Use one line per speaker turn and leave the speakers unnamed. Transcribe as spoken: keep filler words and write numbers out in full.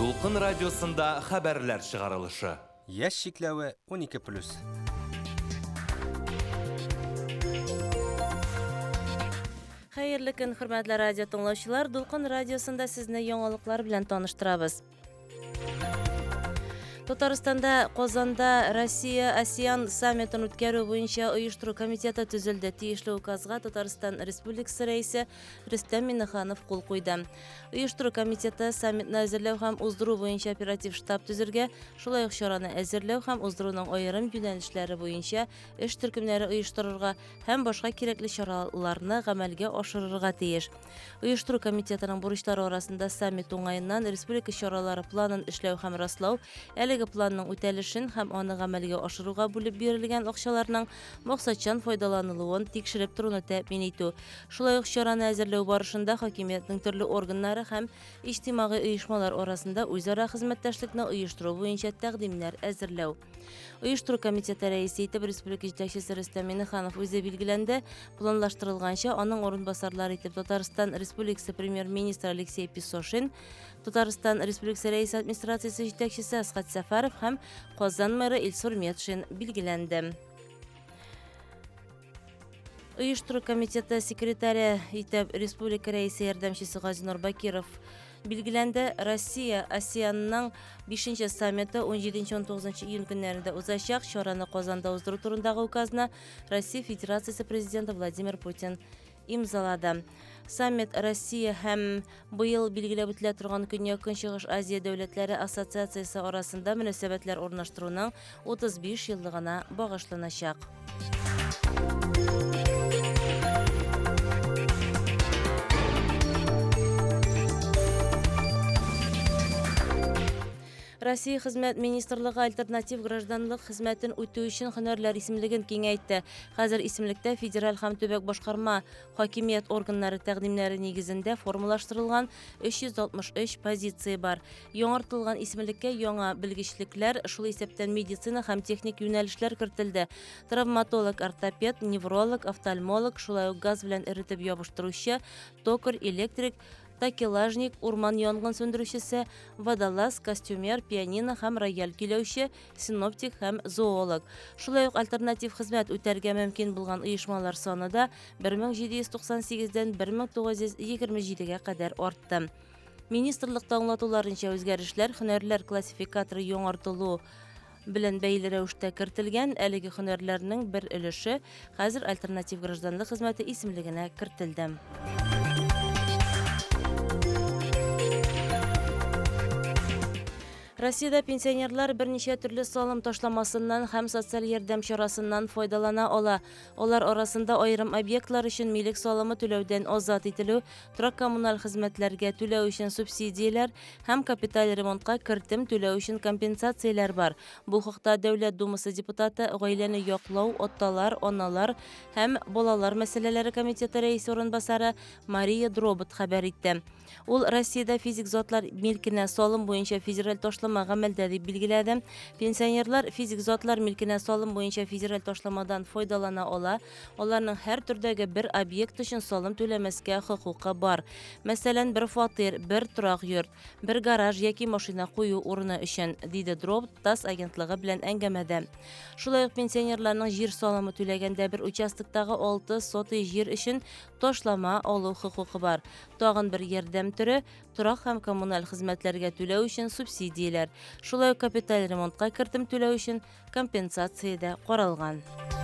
Дулқын радиосында хабарлар шығарылышы.
Яш шикләве он ике плюс.
Хәерле көн, хөрмәтле радио тыңлаучылар. Дулқын радиосында сезне яңалыклар белән таныштырабыз. Татарстанда Казанда Россия ASEAN саммитын үткәрү буенча оештыру комитеты төзелде. Тиешле указга Татарстан Республикасы рәисе Рөстәм Миннеханов кул куйды. Оештыру комитеты саммитны әзерләү һәм уздыру буенча оператив штаб төзергә, шулай ук чараны әзерләү һәм уздыруның аерым юнәлешләре буенча эш төркемнәре оештырырга һәм башка кирәкле чараларны гамәлгә ашырырга тиеш. Оештыру комитетының бурычлары арасында саммит уңаеннан республика чаралары планын эшләү һәм раслау, әлеге планның үтәлешен һәм аны гамәлгә ашыруга бүлеп бирелгән акчаларның максатчан файдаланылуын тикшереп торуны тәэмин итү. Шулай ук чараны әзерләү барышында хакимиятның төрле органнары һәм иҗтимагый оешмалар арасында үзара хезмәттәшлекне оештыру буенча тәкъдимнәр әзерләү. Оештыру комитеты рәисе итеп республика җитәкчесе Рөстәм Миннеханов үзе билгеләнде. Планлаштырылганча аның орынбасарлары итеп Татарстан Республикасы премьер-министры Алексей Песошин, Татарстан Республикасы рәис администрациясе җитәкчесе Асхат Сәфәров һәм Казан мэры Илсур Метшин билгеләнде. Оештыру комитеты секретаре итеп республика рәисе ярдәмчесе Газинур Бакиров билгеләнде. Россия ASEAN-ның бишенче саммиты он җиденче - он тугызынчы июнь көннәрендә узачак. Чараны Казанда уздыру турындагы указны Россия Федерациясе президенты Владимир Путин имзалады. Саммит Россия һәм быел билгеләп үтелә торган Көньяк-Көнчыгыш Азия дәүләтләре ассоциациясе арасында мөнәсәбәтләр урнаштыруның утыз биш еллыгына багышланачак. Россия Хезмәт министрлыгы альтернатив гражданлык хезмәтен үтү өчен һөнәрләр исемлеген киңәйтте. Хәзер исемлектә федераль һәм төбәк башкарма хакимият органнары тәкъдимнәре нигезендә формалаштырылган өч йөз алтмыш өч позиция бар. Яңартылган исемлеккә яңа белгечлекләр, шул исәптән медицина һәм техник юнәлешләр кертелде. Травматолог, ортопед, невролог, офтальмолог, шулай ук газ белән эретеп ябыштыручы, токарь, электрик, такелажник, урман янгын сөндерүчесе, водолаз, костюмер, пианино һәм рояль көйләүче, синоптик һәм зоолог. Шулай ук альтернатив хезмәт үтәргә мөмкин булган оешмалар саны да бер мең җиде йөз туксан сигездән бер мең тугыз йөз егерме җидегә кадәр артты. Министрлыкта аңлатуларынча үзгәрешләр һөнәрләр классификаторы яңартылу белән бәйле рәвештә кертелгән. Әлеге һөнәрләрнең бер өлеше хәзер альтернатив гражданлык хезмәте исемлегенә кертелде. Россиядә пенсионерлар берничә төрле салым ташламасыннан һәм социаль ярдәм чарасыннан файдалана ала. Алар арасында аерым объектлар өчен милек салымы түләүдән азат ителү, торак коммуналь хезмәтләргә түләү өчен субсидияләр һәм капиталь ремонтка кертем түләү өчен компенсацияләр бар. Бу хакта Дәүләт Думасы депутаты, гаиләне яклау, отталар, аналар һәм балалар мәсьәләләре комитеты рәисе орынбасары Мария Дробот хәбәр итте. Ул Россиядә физик затлар милкенә салым буенча федераль ташлама гамәлдә дип билгеләде. Пенсионерлар физик затлар милкенә салым буенча федераль ташламадан файдалана ала. Аларның һәр төрдәге бер объект өчен салым түләмәскә хокукы бар. Мәсәлән, бер фатир, бер торак йорт, бер гараж яки машина кую урыны өчен, диде Дроб ТАСС агентлыгы белән әңгәмәдә. Шулай ук пенсионерларның җир салымы түләгәндә бер участоктагы алты сотый җир өчен ташлама алу хокукы бар. Тагын бер ярдәм түрі торак һәм коммуналь хезмәтләргә түләү өчен субсидияләр. Шулай ук капиталь ремонтка кертем түләү өчен компенсация дә каралган.